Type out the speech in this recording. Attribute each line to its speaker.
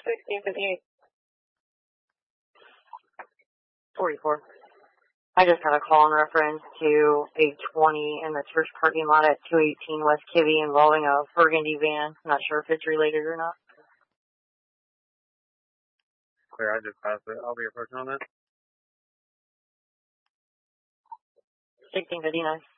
Speaker 1: 1658. 44. I just got a call in reference to a 20 in the church parking lot at 218 West Kibbe involving a burgundy van. Not sure if it's related or not.
Speaker 2: Clear, I just passed it. I'll be approaching on that.
Speaker 1: 1659.